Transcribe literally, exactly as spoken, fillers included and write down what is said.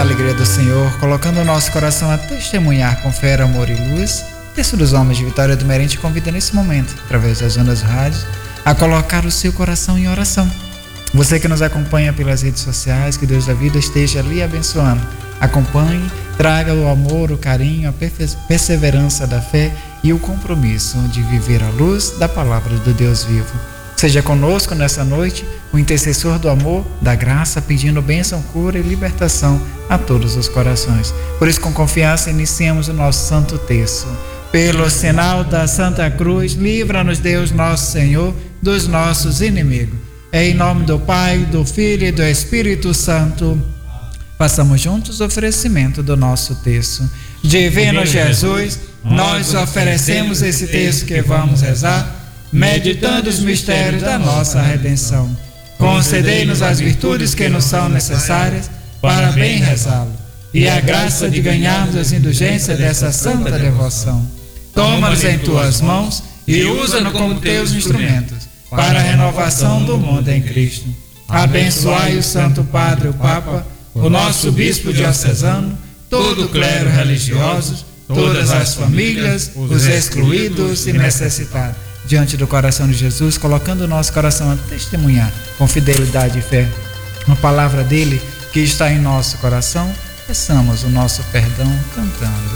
alegria do Senhor, colocando o nosso coração a testemunhar com fé, amor e luz. O texto dos homens de Vitória do Merente convida nesse momento, através das ondas do rádio, a colocar o seu coração em oração. Você que nos acompanha pelas redes sociais, que Deus da vida esteja lhe abençoando. Acompanhe, traga o amor, o carinho, a perseverança da fé e o compromisso de viver à luz da palavra do Deus vivo. Seja conosco nessa noite o intercessor do amor, da graça, pedindo bênção, cura e libertação a todos os corações. Por isso, com confiança, iniciamos o nosso santo texto. Pelo sinal da Santa Cruz, livra-nos Deus nosso Senhor dos nossos inimigos. Em nome do Pai, do Filho e do Espírito Santo, façamos juntos o oferecimento do nosso texto. Divino Jesus, nós oferecemos esse texto que vamos rezar, meditando os mistérios da nossa redenção. Concedei-nos as virtudes que nos são necessárias para bem rezá-lo e a graça de ganharmos as indulgências dessa santa devoção. Toma-nos em tuas mãos e usa-nos como teus instrumentos para a renovação do mundo em Cristo. Abençoai o Santo Padre, o Papa, o nosso Bispo diocesano, todo o clero religioso, todas as famílias, os excluídos e necessitados. Diante do coração de Jesus, colocando o nosso coração a testemunhar com fidelidade e fé a palavra dele que está em nosso coração, peçamos o nosso perdão cantando.